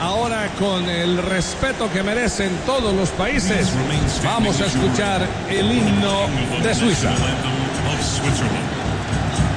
Ahora, con el respeto que merecen todos los países, vamos a escuchar el himno de Suiza.